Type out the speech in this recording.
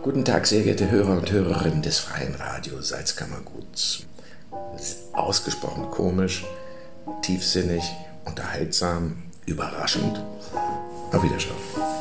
Guten Tag, sehr geehrte Hörer und Hörerinnen des Freien Radio Salzkammerguts. Ausgesprochen komisch, tiefsinnig, unterhaltsam, überraschend. Auf Wiedersehen.